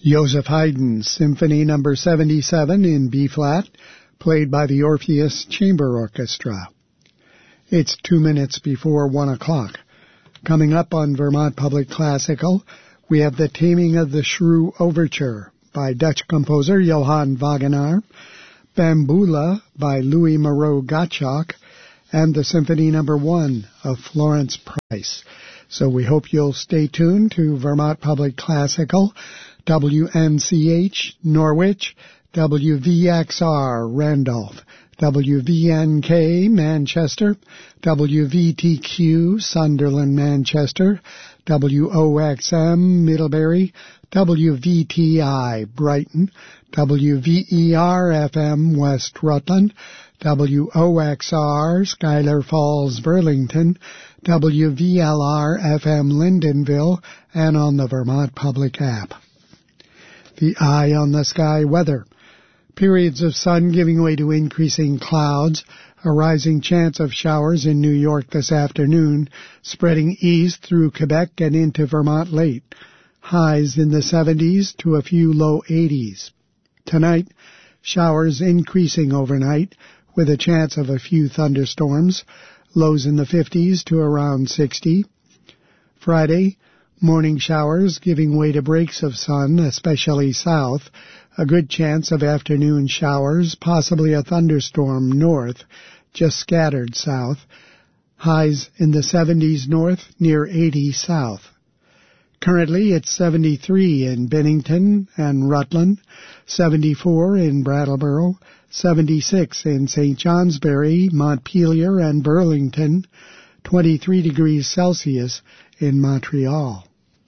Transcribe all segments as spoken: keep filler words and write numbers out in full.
Joseph Haydn's Symphony Number seventy-seven in B-flat, played by the Orpheus Chamber Orchestra. It's two minutes before one o'clock. Coming up on Vermont Public Classical, we have The Taming of the Shrew Overture by Dutch composer Johann Wagenaar, Bambula by Louis Moreau Gottschalk, and the Symphony Number one of Florence Price. So we hope you'll stay tuned to Vermont Public Classical, W N C H, Norwich, W V X R, Randolph, W V N K, Manchester, W V T Q, Sunderland, Manchester, W O X M, Middlebury, W V T I, Brighton, W V E R F M, West Rutland, W O X R, Schuyler Falls, Burlington, W V L R F M, Lyndonville, and on the Vermont Public app. The eye on the sky weather. Periods of sun giving way to increasing clouds. A rising chance of showers in New York this afternoon, spreading east through Quebec and into Vermont late. Highs in the seventies to a few low eighties. Tonight, showers increasing overnight with a chance of a few thunderstorms. Lows in the fifties to around sixty. Friday, morning showers giving way to breaks of sun, especially south. A good chance of afternoon showers, possibly a thunderstorm north, just scattered south. Highs in the seventies north, near eighty south. Currently it's seventy-three in Bennington and Rutland, seventy-four in Brattleboro, seventy-six in Saint Johnsbury, Montpelier, and Burlington, twenty-three degrees Celsius in Montreal.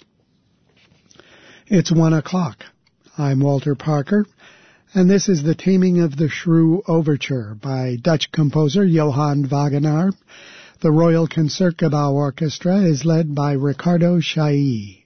It's one o'clock. I'm Walter Parker, and this is The Taming of the Shrew Overture by Dutch composer Johann Wagenaar. The Royal Concertgebouw Orchestra is led by Ricardo Chailly.